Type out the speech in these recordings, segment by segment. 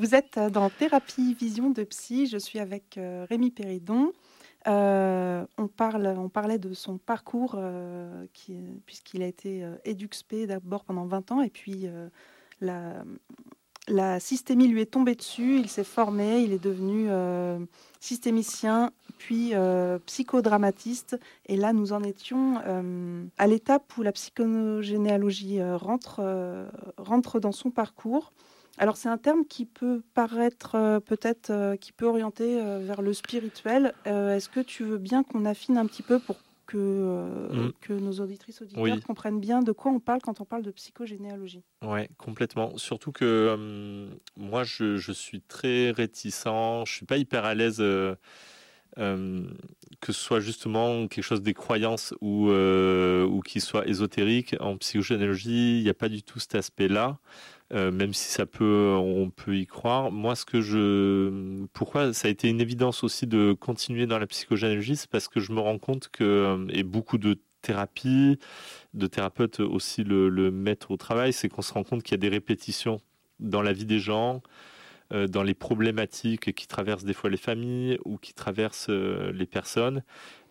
Vous êtes dans Thérapie Vision de Psy. Je suis avec Rémi Péridon. On parlait de son parcours, puisqu'il a été EduxP d'abord pendant 20 ans, et puis la systémie lui est tombée dessus. Il s'est formé, il est devenu systémicien, puis psychodramatiste. Et là, nous en étions à l'étape où la psychogénéalogie rentre dans son parcours. Alors, c'est un terme qui peut paraître qui peut orienter vers le spirituel. Est-ce que tu veux bien qu'on affine un petit peu pour que nos auditrices, auditeurs comprennent bien de quoi on parle quand on parle de psychogénéalogie? Oui, complètement. Surtout que moi, je suis très réticent. Je ne suis pas hyper à l'aise que ce soit justement quelque chose des croyances ou qui soit ésotérique. En psychogénéalogie, il n'y a pas du tout cet aspect-là. Même si on peut y croire. Moi, pourquoi ça a été une évidence aussi de continuer dans la psychogénéalogie, c'est parce que je me rends compte que, et beaucoup de thérapies, de thérapeutes aussi le mettent au travail, c'est qu'on se rend compte qu'il y a des répétitions dans la vie des gens, dans les problématiques qui traversent des fois les familles ou qui traversent les personnes.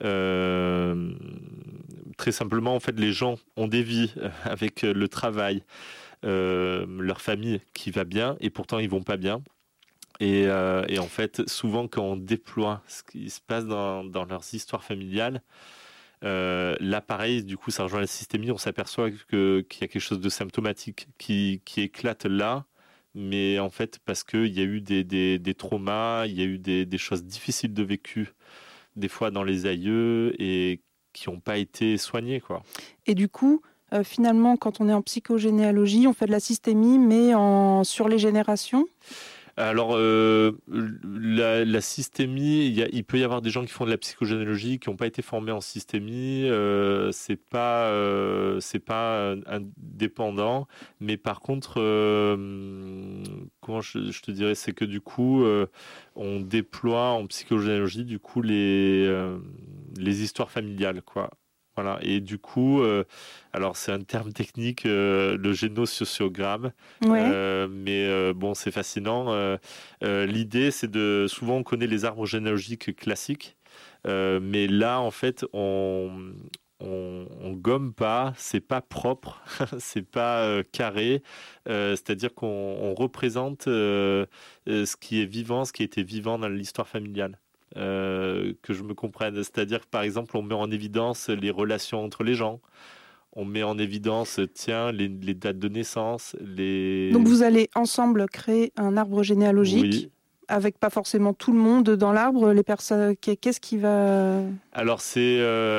Très simplement, en fait, les gens ont des vies avec le travail, leur famille qui va bien et pourtant ils vont pas bien. Et en fait, souvent quand on déploie ce qui se passe dans leurs histoires familiales, là pareil, du coup ça rejoint la systémie, on s'aperçoit qu'il y a quelque chose de symptomatique qui éclate là, mais en fait parce qu'il y a eu des traumas, il y a eu des choses difficiles de vécu, des fois dans les aïeux, et qui n'ont pas été soignées, quoi. Et du coup, finalement, quand on est en psychogénéalogie, on fait de la systémie, mais sur les générations. Alors, la systémie, il peut y avoir des gens qui font de la psychogénéalogie qui n'ont pas été formés en systémie. C'est pas indépendant, mais par contre, comment je te dirais, c'est que du coup, on déploie en psychogénéalogie du coup les histoires familiales, quoi. Voilà. Et du coup, alors c'est un terme technique, le génosociogramme, mais bon, c'est fascinant. L'idée, c'est souvent on connaît les arbres généalogiques classiques, mais là, en fait, on gomme pas, c'est pas propre, c'est pas carré, c'est-à-dire qu'on représente ce qui est vivant, ce qui était vivant dans l'histoire familiale. Que je me comprenne. C'est-à-dire que, par exemple, on met en évidence les relations entre les gens. On met en évidence, tiens, les dates de naissance. Donc, vous allez ensemble créer un arbre généalogique, avec pas forcément tout le monde dans l'arbre. Les personnes, qu'est-ce qui va... Alors, c'est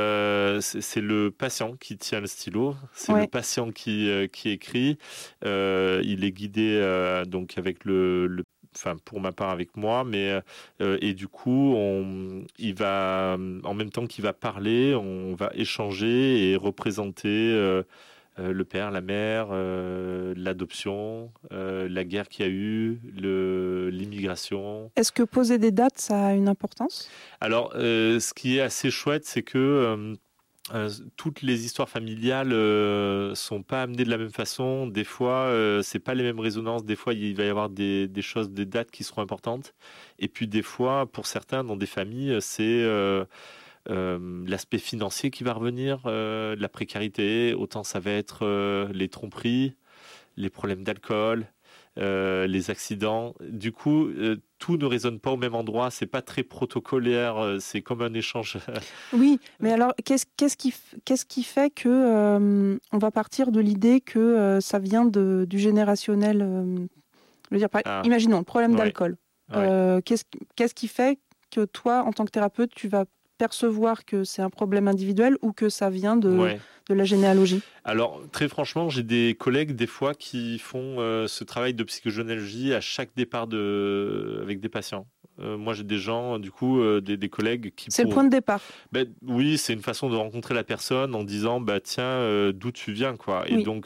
le patient qui tient le stylo. C'est le patient qui écrit. Il est guidé donc avec enfin pour ma part avec moi, mais et du coup il va en même temps qu'il va parler, on va échanger et représenter le père, la mère, l'adoption, la guerre qu'il y a eu, l'immigration. Est-ce que poser des dates, ça a une importance? Alors, ce qui est assez chouette, c'est que toutes les histoires familiales sont pas amenées de la même façon. Des fois, c'est pas les mêmes résonances. Des fois, il va y avoir des choses, des dates qui seront importantes. Et puis des fois, pour certains, dans des familles, c'est l'aspect financier qui va revenir, la précarité. Autant ça va être les tromperies, les problèmes d'alcool, les accidents. Du coup, tout ne résonne pas au même endroit. C'est pas très protocolaire. C'est comme un échange. Oui, mais alors qu'est-ce qui fait que on va partir de l'idée que ça vient du générationnel? Je veux dire, imaginons le problème d'alcool. Qu'est-ce qui fait que toi, en tant que thérapeute, tu vas percevoir que c'est un problème individuel ou que ça vient de la généalogie? Alors, très franchement, j'ai des collègues, des fois, qui font ce travail de psychogénéalogie à chaque départ avec des patients. Moi, j'ai des gens, du coup, des collègues qui... C'est le point de départ. Oui, c'est une façon de rencontrer la personne en disant, tiens, d'où tu viens, quoi. Et donc,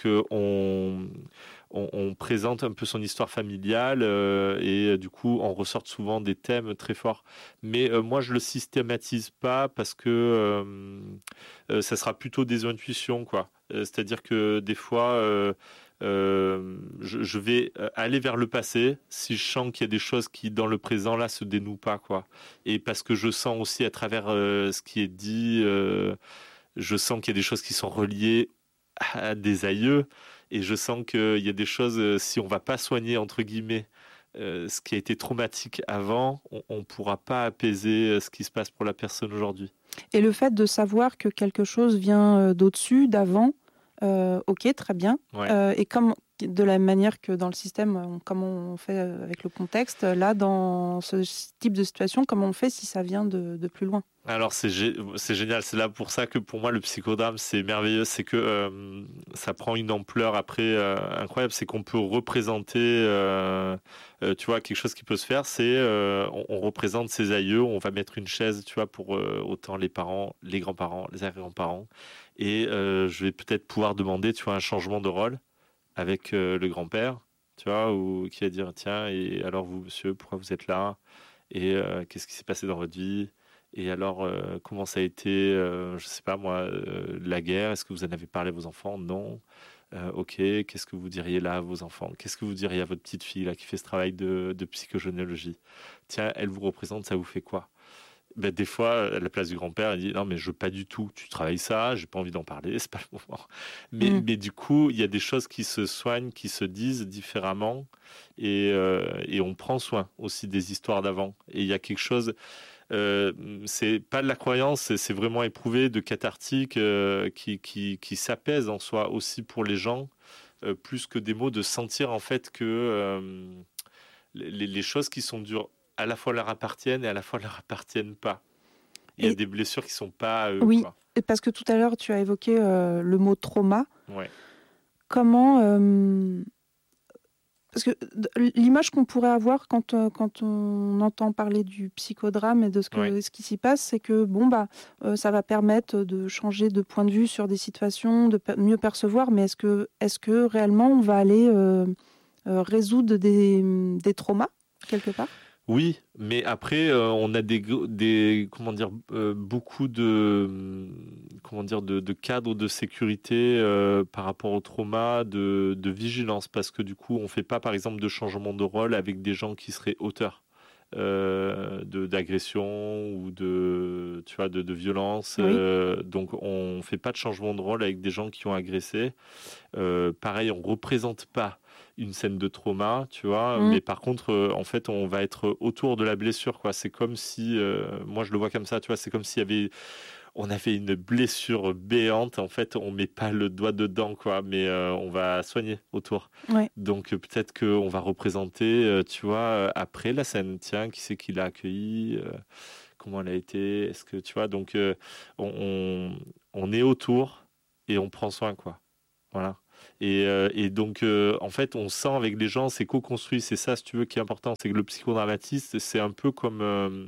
on présente un peu son histoire familiale et du coup, on ressort souvent des thèmes très forts. Mais moi, je le systématise pas parce que ça sera plutôt des intuitions, quoi. C'est-à-dire que des fois, je vais aller vers le passé si je sens qu'il y a des choses qui, dans le présent, là, se dénouent pas, quoi. Et parce que je sens aussi à travers ce qui est dit, je sens qu'il y a des choses qui sont reliées à des aïeux, et je sens qu'il y a des choses, si on va pas soigner, entre guillemets, ce qui a été traumatique avant, on pourra pas apaiser ce qui se passe pour la personne aujourd'hui. Et le fait de savoir que quelque chose vient d'au-dessus, d'avant, ok, très bien. Ouais. Et comme de la même manière que dans le système, comment on fait avec le contexte, là, dans ce type de situation, comment on fait si ça vient de plus loin? Alors c'est génial, c'est là pour ça que pour moi le psychodrame c'est merveilleux, c'est que ça prend une ampleur après incroyable, c'est qu'on peut représenter, tu vois, quelque chose qui peut se faire, c'est on représente ses aïeux, on va mettre une chaise, tu vois, pour autant les parents, les grands-parents, les arrière-grands-parents, et je vais peut-être pouvoir demander, tu vois, un changement de rôle avec le grand-père, tu vois, ou qui va dire tiens, et alors vous monsieur, pourquoi vous êtes là, et qu'est-ce qui s'est passé dans votre vie? Et alors, comment ça a été, je sais pas moi, la guerre? Est-ce que vous en avez parlé à vos enfants? Non. Ok, qu'est-ce que vous diriez là à vos enfants? Qu'est-ce que vous diriez à votre petite fille là qui fait ce travail de psychogénéalogie? Tiens, elle vous représente, ça vous fait quoi? Ben, des fois, à la place du grand-père, il dit non, mais je veux pas du tout. Tu travailles ça, j'ai pas envie d'en parler, c'est pas le moment. Mais du coup, il y a des choses qui se soignent, qui se disent différemment, et on prend soin aussi des histoires d'avant. Et il y a quelque chose. C'est pas de la croyance, c'est vraiment éprouvé, de cathartique, qui s'apaise en soi aussi pour les gens, plus que des mots, de sentir en fait que les choses qui sont dures à la fois leur appartiennent et à la fois leur appartiennent pas. Il y a Et des blessures qui sont pas à eux, oui, quoi. parce que tout à l'heure, tu as évoqué le mot trauma. Ouais. Comment... parce que l'image qu'on pourrait avoir quand on entend parler du psychodrame et de Ouais. ce qui s'y passe, c'est que bon, ça va permettre de changer de point de vue sur des situations, de mieux percevoir, mais est-ce que réellement on va aller résoudre des traumas quelque part? Oui, mais après, on a comment dire, beaucoup comment dire, de cadres de sécurité par rapport au trauma, de vigilance, parce que du coup, on fait pas, par exemple, de changement de rôle avec des gens qui seraient auteurs d'agression ou tu vois, de violence. Oui. Donc, on fait pas de changement de rôle avec des gens qui ont agressé. Pareil, on représente pas une scène de trauma, tu vois, Mm. mais par contre, en fait, on va être autour de la blessure, quoi. C'est comme si, moi, je le vois comme ça, tu vois, c'est comme s'il y avait, on avait une blessure béante. En fait, on met pas le doigt dedans, quoi, mais on va soigner autour. Ouais. Donc peut-être qu'on va représenter, tu vois, après la scène. Tiens, qui c'est qui l'a accueilli, comment elle a été, est-ce que tu vois, donc on est autour et on prend soin, quoi. Voilà. Et donc, en fait, on sent avec les gens, c'est co-construit. C'est ça, si tu veux, qui est important. C'est que le psychodramatiste, c'est un peu comme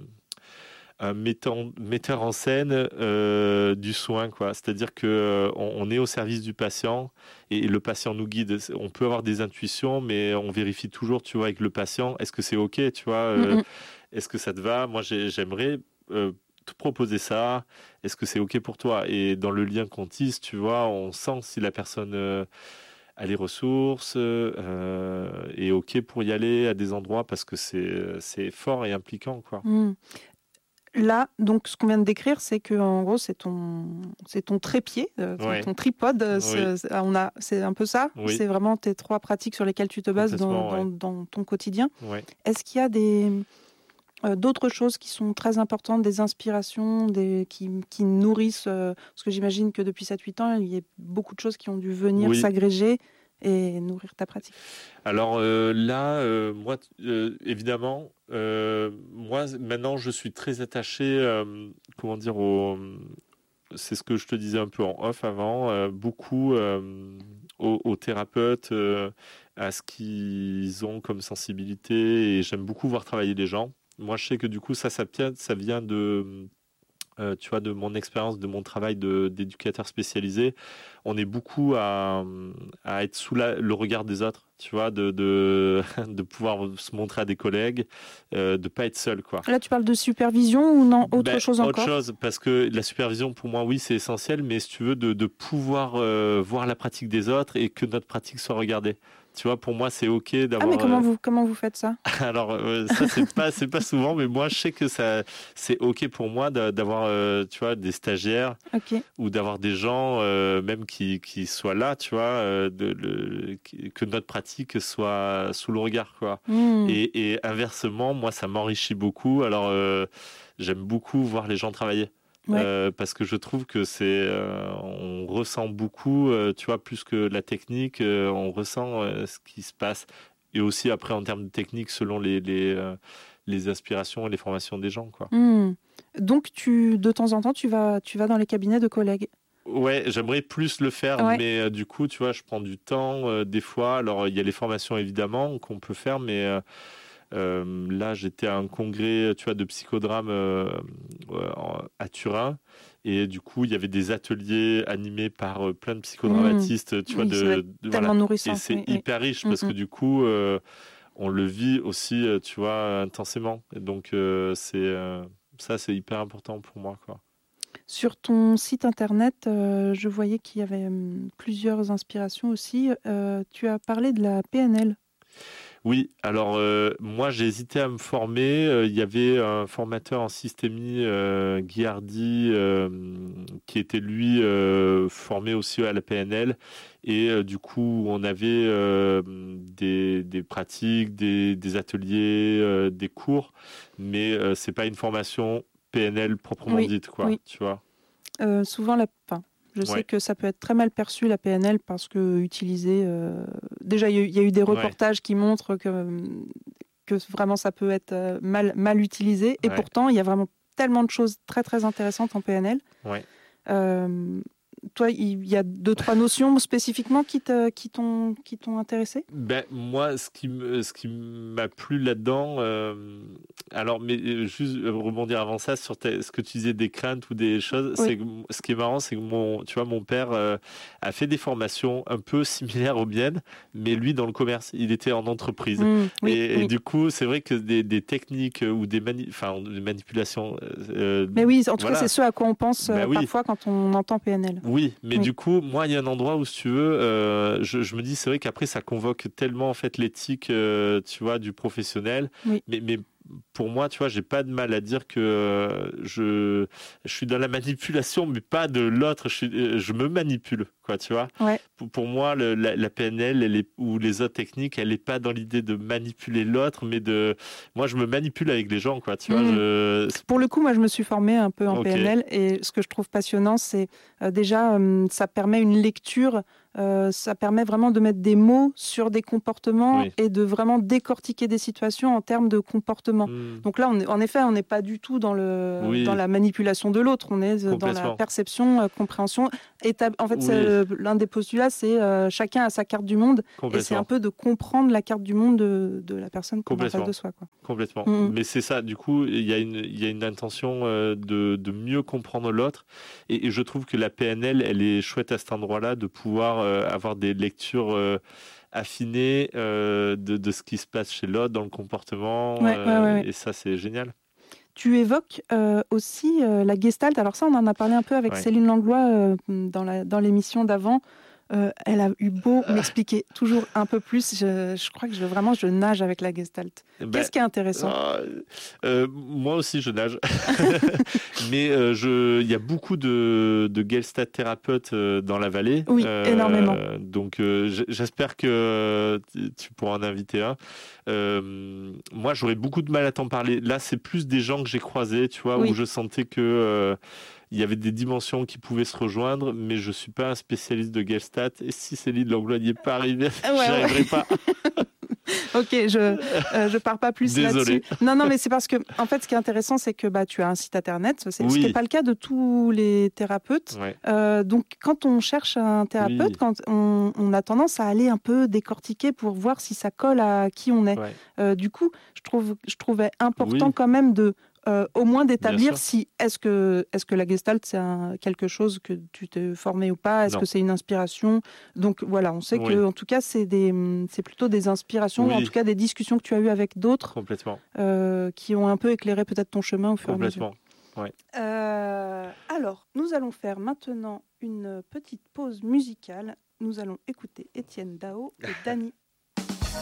un metteur en scène du soin, quoi. C'est-à-dire que on est au service du patient et le patient nous guide. On peut avoir des intuitions, mais on vérifie toujours, tu vois, avec le patient, est-ce que c'est OK, tu vois, Mm, est-ce que ça te va? Moi, j'aimerais te proposer ça. Est-ce que c'est OK pour toi? Et dans le lien qu'on tisse, tu vois, on sent si la personne a les ressources, est OK pour y aller à des endroits, parce que c'est fort et impliquant, quoi. mm. Là, donc, ce qu'on vient de décrire, c'est que en gros, c'est ton trépied, Ouais, ton tripode. oui, C'est un peu ça. oui, C'est vraiment tes trois pratiques sur lesquelles tu te bases complètement, ouais. dans ton quotidien. Ouais. Est-ce qu'il y a d'autres choses qui sont très importantes, des inspirations, qui nourrissent, parce que j'imagine que depuis 7-8 ans, il y a beaucoup de choses qui ont dû venir Oui. s'agréger et nourrir ta pratique. Alors là, moi, évidemment, moi maintenant, je suis très attaché, comment dire, c'est ce que je te disais un peu en off avant, beaucoup aux thérapeutes, à ce qu'ils ont comme sensibilité, et j'aime beaucoup voir travailler les gens. Moi, je sais que du coup, ça vient de, tu vois, de mon expérience, de mon travail d'éducateur spécialisé. On est beaucoup à être sous le regard des autres. tu vois, de pouvoir se montrer à des collègues, de pas être seul, quoi. Là, tu parles de supervision ou non, autre chose encore? Autre chose, parce que la supervision, pour moi, oui, c'est essentiel, mais si tu veux, de pouvoir voir la pratique des autres et que notre pratique soit regardée. Tu vois, pour moi, c'est OK d'avoir... Ah, mais comment vous faites ça? Alors, ça, c'est pas souvent, mais moi, je sais que c'est OK pour moi d'avoir, tu vois, des stagiaires ou d'avoir des gens, même qui soient là, tu vois, que notre pratique soit sous le regard, quoi. Et inversement, moi, ça m'enrichit beaucoup. Alors, j'aime beaucoup voir les gens travailler. Parce que je trouve que on ressent beaucoup, tu vois, plus que la technique, on ressent ce qui se passe. Et aussi après en termes de technique, selon les aspirations et les formations des gens, quoi. Donc de temps en temps, tu vas dans les cabinets de collègues. Ouais, j'aimerais plus le faire, mais du coup, tu vois, je prends du temps des fois. Alors il y a les formations évidemment qu'on peut faire, mais là, j'étais à un congrès, tu vois, de psychodrame à Turin, et du coup, il y avait des ateliers animés par plein de psychodramatistes, tu vois, tellement nourrissant. Et c'est hyper riche parce que du coup, on le vit aussi, tu vois, intensément. Et donc, ça, c'est hyper important pour moi, quoi. Sur ton site internet, je voyais qu'il y avait plusieurs inspirations aussi. Tu as parlé de la PNL. Oui, alors moi j'ai hésité à me former. Il y avait un formateur en systémie, Guy Hardy, qui était lui formé aussi à la PNL. Et du coup, on avait des pratiques, des ateliers, des cours, mais c'est pas une formation PNL proprement dite, quoi. Tu vois. Souvent, je sais que ça peut être très mal perçu, la PNL, parce que utilisé... Déjà, il y a eu des reportages qui montrent que vraiment ça peut être mal utilisé. Et pourtant, il y a vraiment tellement de choses très, très intéressantes en PNL. Toi, il y a 2-3 notions spécifiquement qui t'ont intéressé? Moi, ce qui m'a plu là-dedans, alors, mais juste rebondir avant ça sur ce que tu disais des craintes ou des choses, c'est que, ce qui est marrant, c'est que mon père a fait des formations un peu similaires aux miennes, mais lui dans le commerce, il était en entreprise. Et du coup, c'est vrai que des techniques ou des manipulations. Mais oui, en tout cas, c'est ce à quoi on pense parfois quand on entend PNL. Oui, mais du coup, moi, il y a un endroit où, si tu veux, je me dis, c'est vrai qu'après, ça convoque tellement en fait l'éthique, tu vois, du professionnel. Mais pour moi, tu vois, j'ai pas de mal à dire que je suis dans la manipulation, mais pas de l'autre. Je me manipule, quoi, tu vois. Pour moi, la PNL ou les autres techniques, elle est pas dans l'idée de manipuler l'autre, mais moi, je me manipule avec les gens, quoi, tu vois. Pour le coup, moi, je me suis formée un peu en PNL, et ce que je trouve passionnant, c'est déjà, ça permet une lecture. Ça permet vraiment de mettre des mots sur des comportements et de vraiment décortiquer des situations en termes de comportement. Donc là, en effet, on n'est pas du tout dans la manipulation de l'autre, on est dans la perception, compréhension. En fait, l'un des postulats, c'est chacun a sa carte du monde, et c'est un peu de comprendre la carte du monde de la personne qu'on a en face de soi, quoi. Complètement. Mais c'est ça, du coup, il y a une intention de mieux comprendre l'autre, et je trouve que la PNL, elle est chouette à cet endroit-là, de pouvoir avoir des lectures affinées de ce qui se passe chez l'autre dans le comportement. Et ça, c'est génial. Tu évoques aussi la Gestalt. Alors ça, on en a parlé un peu avec Céline Langlois dans l'émission d'avant. Elle a eu beau m'expliquer toujours un peu plus. Je crois que je nage avec la Gestalt. Qu'est-ce qui est intéressant? Moi aussi, je nage. Mais il y a beaucoup de Gestalt thérapeutes dans la vallée. Oui, énormément. Donc, j'espère que tu pourras en inviter un. Moi, j'aurais beaucoup de mal à t'en parler. Là, c'est plus des gens que j'ai croisés, tu vois, où je sentais que... il y avait des dimensions qui pouvaient se rejoindre, mais je ne suis pas un spécialiste de Gestalt. Et si Céline Langlois n'y est pas arrivée, j'y arriverai pas. Ok, je pars pas plus là-dessus. Non, mais c'est parce que, en fait, ce qui est intéressant, c'est que tu as un site internet. Ce n'est pas le cas de tous les thérapeutes. Donc, quand on cherche un thérapeute, quand on a tendance à aller un peu décortiquer pour voir si ça colle à qui on est. Du coup, je trouvais important quand même de au moins d'établir si est-ce que la Gestalt c'est quelque chose que tu t'es formé ou pas, est-ce que c'est une inspiration. Donc voilà, on sait que en tout cas c'est plutôt des inspirations, ou en tout cas des discussions que tu as eues avec d'autres, complètement, qui ont un peu éclairé peut-être ton chemin au fur et à mesure. Ouais. Alors, nous allons faire maintenant une petite pause musicale. Nous allons écouter Étienne Dao et Dany